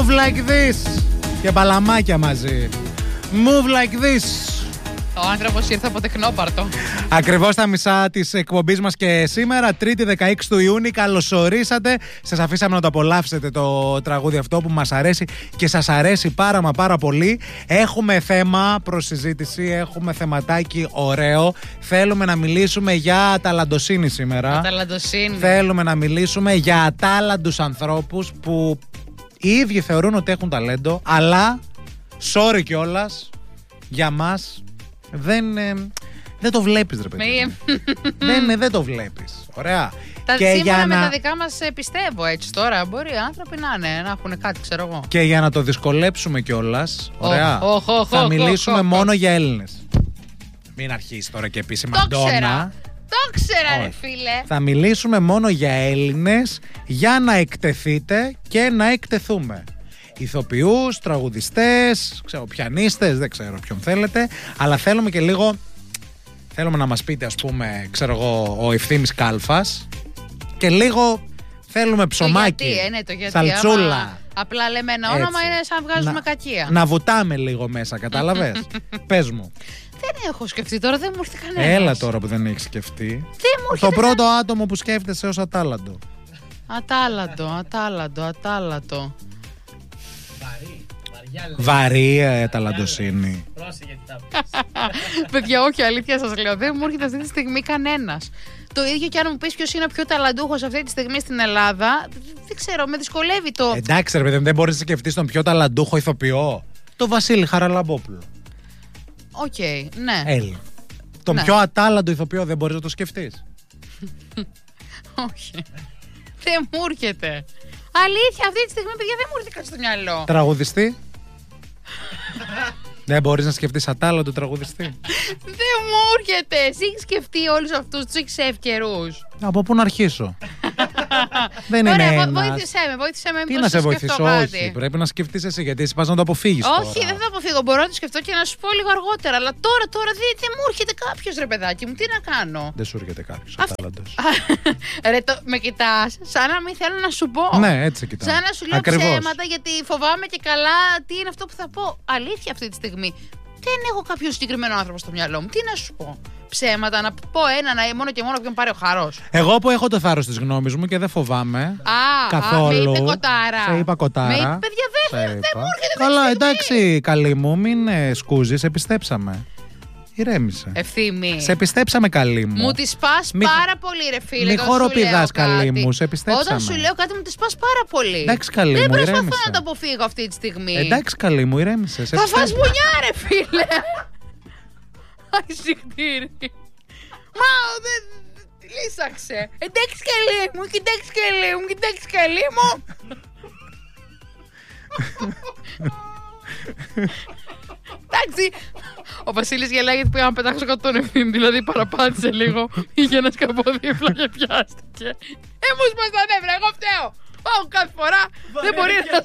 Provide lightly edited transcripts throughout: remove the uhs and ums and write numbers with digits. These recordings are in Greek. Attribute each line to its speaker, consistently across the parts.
Speaker 1: Move like this. Και μπαλαμάκια μαζί. Move like this.
Speaker 2: Ο άνθρωπος ήρθε από τεχνόπαρτο.
Speaker 1: Ακριβώς τα μισά της εκπομπής μας και σήμερα, Τρίτη 16 του Ιούνιου. Καλωσορίσατε. Σας αφήσαμε να το απολαύσετε το τραγούδι αυτό που μας αρέσει και σας αρέσει πάρα πολύ. Έχουμε θέμα προς συζήτηση, έχουμε θεματάκι ωραίο. Θέλουμε να μιλήσουμε για αταλαντοσύνη σήμερα.
Speaker 2: Αταλαντοσύνη.
Speaker 1: Θέλουμε να μιλήσουμε για ατάλαντους ανθρώπους που οι ίδιοι θεωρούν ότι έχουν ταλέντο, αλλά sorry κιόλας για μας. Δεν το βλέπεις, ρε παιδί. Δεν το βλέπεις. Ωραία.
Speaker 2: Σύμφωνα με τα δικά μας πιστεύω έτσι τώρα. Μπορεί οι άνθρωποι να έχουν κάτι, ξέρω εγώ.
Speaker 1: Και για να το δυσκολέψουμε κιόλας, ωραία, θα μιλήσουμε μόνο για Έλληνες. Μην αρχίσει τώρα και πεις η Μαντόνα.
Speaker 2: Το ξέρα, ρε φίλε.
Speaker 1: Θα μιλήσουμε μόνο για Έλληνες για να εκτεθείτε και να εκτεθούμε. Ηθοποιούς, τραγουδιστές, πιανίστες, δεν ξέρω ποιον θέλετε, αλλά θέλουμε και λίγο. Θέλουμε να μας πείτε, ας πούμε, ξέρω εγώ, ο Ευθύμης Κάλφας, και λίγο θέλουμε ψωμάκι,
Speaker 2: το γιατί,
Speaker 1: σαλτσούλα.
Speaker 2: Απλά λέμε ένα όνομα, είναι σαν να βγάζουμε κακία.
Speaker 1: Να βουτάμε λίγο μέσα, κατάλαβες. Πες μου.
Speaker 2: Δεν έχω σκεφτεί τώρα, δεν μου ήρθε κανένας.
Speaker 1: Έλα τώρα που δεν έχεις σκεφτεί.
Speaker 2: Δεν μου ήρθε.
Speaker 1: Το πρώτο άτομο που σκέφτεσαι ως ατάλαντο.
Speaker 2: Ατάλαντο.
Speaker 1: Βαρύ αταλαντοσύνη.
Speaker 2: Παιδιά, όχι, αλήθεια σας λέω. Δεν μου έρχεται αυτή τη στιγμή κανένας. Το ίδιο και αν μου πεις ποιος είναι ο πιο ταλαντούχος αυτή τη στιγμή στην Ελλάδα, δεν ξέρω, με δυσκολεύει το.
Speaker 1: Εντάξει, ρε παιδί, δεν μπορείς να σκεφτείς τον πιο ταλαντούχο ηθοποιό. Το Βασίλη Χαραλαμπόπουλο.
Speaker 2: Οκ, ναι.
Speaker 1: Έλληνα. Τον πιο ατάλαντο ηθοποιό δεν μπορείς να το σκεφτείς.
Speaker 2: Όχι. Δεν μου έρχεται. Αλήθεια, αυτή τη στιγμή, παιδιά, δεν μου έρχεται κάτι στο μυαλό.
Speaker 1: Τραγουδιστή. Δεν μπορείς να σκεφτείς ατάλλαντο τραγουδιστή.
Speaker 2: Δεν μου έρχεται. Εσύ έχεις σκεφτεί όλους αυτούς τους εξεύκαιρους.
Speaker 1: Από πού να αρχίσω. Δεν είναι ένας.
Speaker 2: Βοήθησέ με.
Speaker 1: Τι να σε βοηθήσω, όχι. Πρέπει να σκεφτείς εσύ, γιατί εσύ πας να το αποφύγεις.
Speaker 2: Όχι, δεν θα το αποφύγω. Μπορώ να το σκεφτώ και να σου πω λίγο αργότερα. Αλλά τώρα δεν μου έρχεται κάποιος, ρε παιδάκι μου. Τι να κάνω.
Speaker 1: Δεν σου έρχεται κάποιος ατάλλαντος.
Speaker 2: Ρε, με κοιτάς, σαν να μην θέλω να σου πω.
Speaker 1: Ναι, έτσι κοιτάω.
Speaker 2: Σαν να σου λέω ψέματα, γιατί φοβάμαι και καλά τι είναι αυτό που θα πω. Αλήθεια αυτή τη στιγμή. Δεν έχω κάποιο συγκεκριμένο άνθρωπο στο μυαλό μου. Τι να σου πω. Ψέματα, να πω ένα, μόνο και μόνο ποιον πάρει ο χαρός. Εγώ που έχω το θάρρος της γνώμης μου και δεν φοβάμαι καθόλου.
Speaker 1: Με είπε κοτάρα. Σε είπα κοτάρα.
Speaker 2: Με είπε, παιδιά, δεν μου έρχεται.
Speaker 1: Καλά, εντάξει, καλή μου, μην σκούζεις, επιστέψαμε. Ηρέμησε.
Speaker 2: Ευθύμη.
Speaker 1: Σε πιστέψαμε, καλή μου.
Speaker 2: Μου τη πας πάρα πολύ, ρε φίλε.
Speaker 1: Μη χοροπηδάς, καλή μου. Σε πιστέψαμε.
Speaker 2: Όταν σου λέω κάτι, μου τη πας πάρα πολύ.
Speaker 1: Εντάξει, καλή μου.
Speaker 2: Δεν
Speaker 1: ηρέμησε.
Speaker 2: προσπαθώ να το αποφύγω αυτή τη στιγμή.
Speaker 1: Εντάξει, καλή μου, ηρέμησε.
Speaker 2: Θα φας μπουνιά, ρε φίλε. Αϊσυχτήρι. Μα δεν. Λύσαξε. Εντάξει, καλή μου. Κοιτάξει, καλή μου. Κοιτάξει, καλή μου. Εντάξει. Ο Βασίλης γελάει γιατί πήγα να πετάξω κάτω τον Ευθύμη. Δηλαδή παραπάτησε λίγο. Είχε ένα σκαποδίπλα και πιάστηκε. Μου σπάς τα νεύρα, εγώ φταίω. Πάω κάθε φορά. Δεν μπορεί να.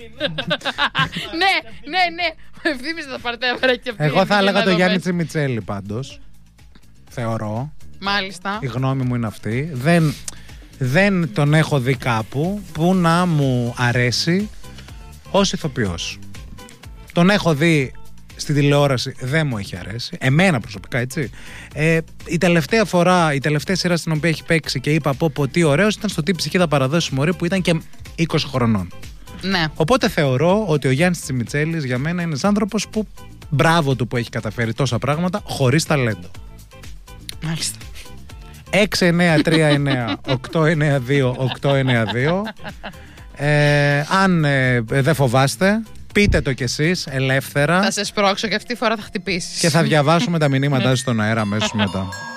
Speaker 2: Ναι. Ο Ευθύμης θα παρτέβρε και αυτή.
Speaker 1: Εγώ θα έλεγα το Γιάννη Τσιμιτσέλη πάντως. Θεωρώ.
Speaker 2: Μάλιστα.
Speaker 1: Η γνώμη μου είναι αυτή. Δεν τον έχω δει κάπου που να μου αρέσει ως ηθοποιός. Τον έχω δει στην τηλεόραση, δεν μου έχει αρέσει. Εμένα προσωπικά, έτσι. Η τελευταία σειρά στην οποία έχει παίξει και είπα πω τι ωραίος ήταν στο Τι ψυχή θα παραδώσει μωρή, που ήταν και 20 χρονών.
Speaker 2: Ναι.
Speaker 1: Οπότε θεωρώ ότι ο Γιάννης Τσιμιτσέλης για μένα είναι ένας άνθρωπος που μπράβο του που έχει καταφέρει τόσα πράγματα χωρίς ταλέντο.
Speaker 2: Μάλιστα.
Speaker 1: 693-9-892-892. Αν δεν φοβάστε, πείτε το κι εσείς ελεύθερα.
Speaker 2: Θα σε σπρώξω και αυτή τη φορά θα χτυπήσεις.
Speaker 1: Και θα διαβάσουμε τα μηνύματά σας στον αέρα αμέσως μετά.